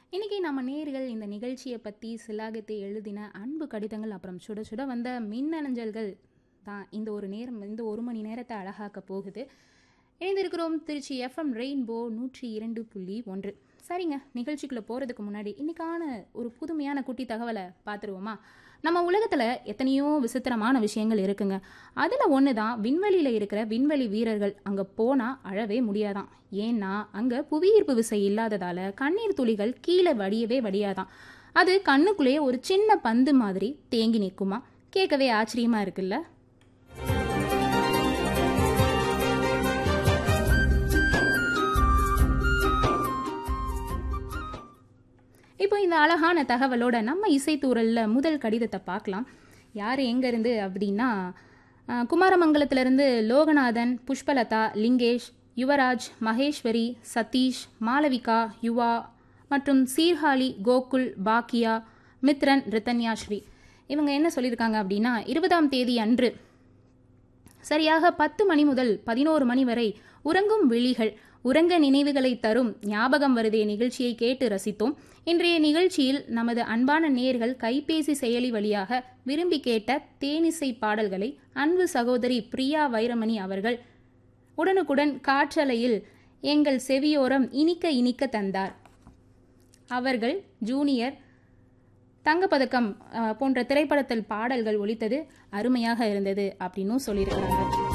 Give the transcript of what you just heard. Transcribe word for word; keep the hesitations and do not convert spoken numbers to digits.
இன்னைக்கு நம்ம நேர்கள் இந்த நிகழ்ச்சியை பற்றி சிலாகித்து எழுதின அன்பு கடிதங்கள் அப்புறம் சுட சுட வந்த மின்னஞ்சல்கள் தான் இந்த ஒரு நேரம் இந்த ஒரு மணி நேரத்தை அழகாக்க போகுது. இணைந்திருக்கிறோம் திருச்சி எஃப்எம் ரெயின்போ நூற்றி இரண்டு புள்ளி ஒன்று. சரிங்க, நிகழ்ச்சிக்குள்ளே போகிறதுக்கு முன்னாடி இன்னைக்கான ஒரு புதுமையான குட்டி தகவலை பார்த்துருவோமா? நம்ம உலகத்தில் எத்தனையோ விசித்திரமான விஷயங்கள் இருக்குங்க. அதில் ஒன்று தான் விண்வெளியில் இருக்கிற விண்வெளி வீரர்கள். அங்கே போனால் அழவே முடியாதான். ஏன்னா அங்கே புவியீர்ப்பு விசை இல்லாததால் கண்ணீர் துளிகள் கீழே வடியவே வடியாதான். அது கண்ணுக்குள்ளேயே ஒரு சின்ன பந்து மாதிரி தேங்கி நிற்குமா. கேட்கவே ஆச்சரியமாக இருக்குல்ல? இப்போ இந்த அழகான தகவலோட நம்ம இசைத்தூரலில் முதல் கடிதத்தை பார்க்கலாம். யார் எங்கேருந்து அப்படின்னா, குமாரமங்கலத்திலிருந்து லோகநாதன், புஷ்பலதா, லிங்கேஷ், யுவராஜ், மகேஸ்வரி, சதீஷ், மாளவிகா, யுவா மற்றும் சீர்காழி, கோகுல், பாக்கியா, மித்ரன், ரித்தன்யாஸ்ரீ. இவங்க என்ன சொல்லியிருக்காங்க அப்படின்னா, இருபதாம் தேதி அன்று சரியாக பத்து மணி முதல் பதினோரு மணி வரை உறங்கும் விழிகள் உறங்க நினைவுகளை தரும் ஞாபகம் வருதே நிகழ்ச்சியை கேட்டு ரசித்தோம். இன்றைய நிகழ்ச்சியில் நமது அன்பான நேயர்கள் கைபேசி செயலி வழியாக விரும்பி கேட்ட தேனிசை பாடல்களை அன்பு சகோதரி பிரியா வைரமணி அவர்கள் உடனுக்குடன் காற்றலையில் எங்கள் செவியோரம் இனிக்க இனிக்க தந்தார். அவர்கள் ஜூனியர், தங்கப்பதக்கம் போன்ற திரைப்படத்தில் பாடல்கள் ஒலித்தது அருமையாக இருந்தது அப்படின்னு சொல்லியிருக்கிறாங்க.